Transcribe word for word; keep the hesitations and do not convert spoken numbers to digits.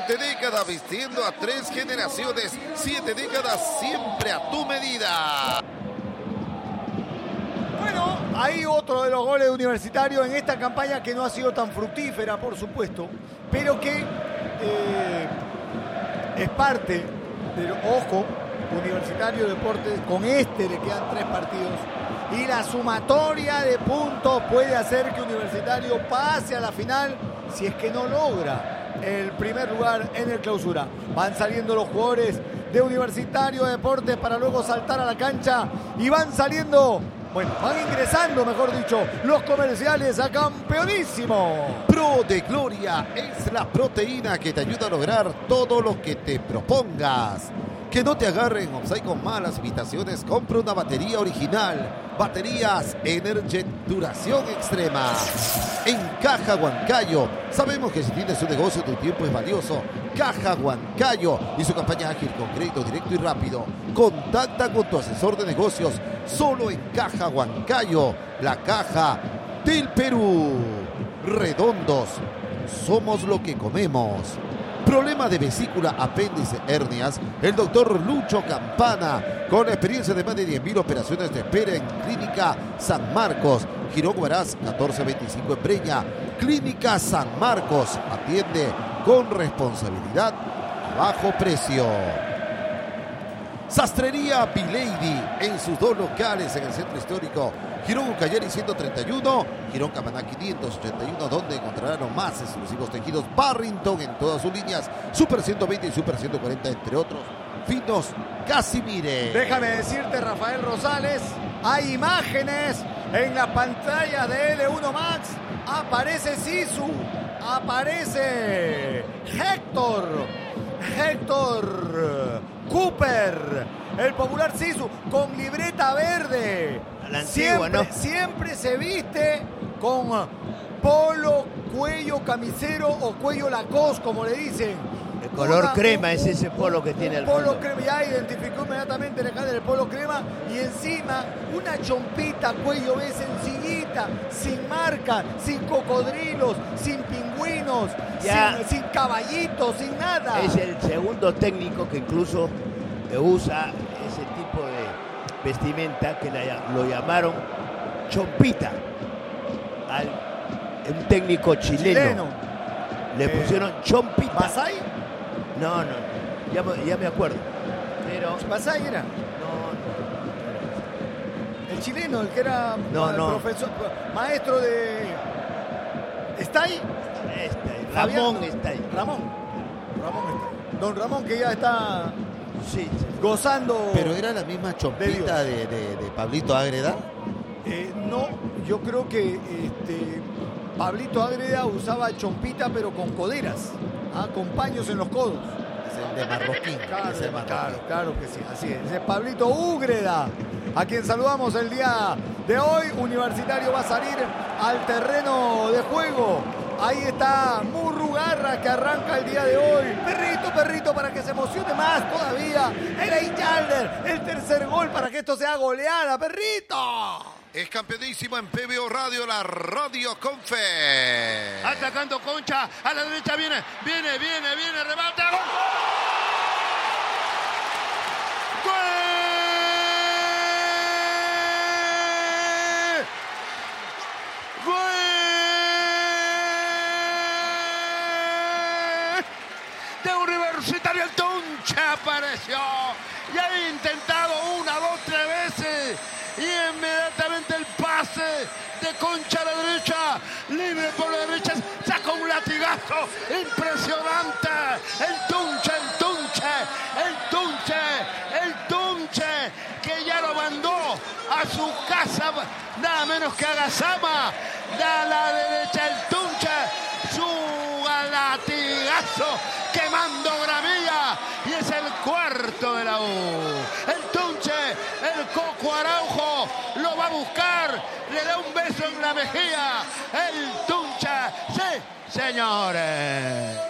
Siete décadas vistiendo a tres generaciones. Siete décadas siempre a tu medida. Bueno, hay otro de los goles de Universitario en esta campaña que no ha sido tan fructífera, por supuesto, pero que eh, es parte del ojo. Universitario Deportes, con este le quedan tres partidos y la sumatoria de puntos puede hacer que Universitario pase a la final si es que no logra el primer lugar en el clausura. Van saliendo los jugadores de Universitario Deportes para luego saltar a la cancha y van saliendo, bueno, van ingresando, mejor dicho, los comerciales a Campeonísimo. Pro de Gloria es la proteína que te ayuda a lograr todo lo que te propongas. Que no te agarren offside con malas invitaciones. Compra una batería original. Baterías Energet duración extrema. En Caja Huancayo. Sabemos que si tienes un negocio, tu tiempo es valioso. Caja Huancayo y su campaña ágil con crédito directo y rápido. Contacta con tu asesor de negocios solo en Caja Huancayo, la caja del Perú. Redondos. Somos lo que comemos. Problema de vesícula, apéndice, hernias. El doctor Lucho Campana, con la experiencia de más de diez mil operaciones, te espera en Clínica San Marcos. Girón Huaraz, catorce veinticinco en Breña. Clínica San Marcos. Atiende con responsabilidad a bajo precio. Sastrería Bilady en sus dos locales en el centro histórico. Girón Ucayali ciento treinta y uno, Girón Camaná quinientos ochenta y uno, donde encontrarán los más exclusivos tejidos Barrington en todas sus líneas, Super ciento veinte y Super ciento cuarenta, entre otros. Finos Casimire. Déjame decirte, Rafael Rosales, hay imágenes en la pantalla de L uno Max. Aparece Sisu, aparece Héctor, Héctor Cooper, el popular Sisu, con libreta verde. La antigua, siempre, ¿no? siempre se viste con polo, cuello camisero o cuello Lacoste, como le dicen. El color Una, crema un, es ese polo que tiene el polo fondo. crema, ya identificó inmediatamente Alejandro el polo crema, y encima una chompita cuello B sencillita, sin marca, sin cocodrilos, sin pingüinos, Ya. sin, sin caballitos, sin nada. Es el segundo técnico que incluso usa ese tipo de vestimenta que la- lo llamaron chompita al un técnico chileno, Chileno. le Eh, pusieron chompita. ¿Masai? No, no, ya, me- ya me acuerdo, pero ¿Masai era? no, El chileno, el que era No, eh, no. profesor, maestro de... ¿Está ahí? no, este, Fabián. Ramón está ahí. Ramón. Ramón está ahí. Don Ramón, que ya está Sí, sí. gozando... Pero era la misma chompita de, de, de Pablito Ágreda. Eh, no, yo creo que este, Pablito Ágreda usaba chompita pero con coderas, ¿ah? Con paños en los codos. Es el de Marroquín. Claro, es el Marroquín. claro, claro que sí, así es. Es Pablito Úgreda, a quien saludamos el día de hoy. Universitario va a salir al terreno de juego. Ahí está Murrugarra, que arranca el día de hoy. Perrito, perrito, para que se emocione más todavía. Era Inchalder, el tercer gol para que esto sea goleada. ¡Perrito! Es campeonísimo en P B O Radio, la radio con fe. Atacando Concha, a la derecha viene, viene, viene, viene, remata. ¡Gol! ¡Gol! ¡Gol! De Universitario, el Tuncha apareció. Ya había intentado una, dos, tres veces. Y inmediatamente el pase de Concha a la derecha, libre por la derecha, saca un latigazo impresionante. El Tunche, el Tunche, el Tunche, el Tunche, que ya lo mandó a su casa, nada menos que a Gasama. A la derecha el Tunche, su latigazo quemando gramilla, y es el cuarto de la U. El Tunche, el Coco Araujo, lo va a buscar, le da un beso en la mejilla. El Tunche, sí, señores.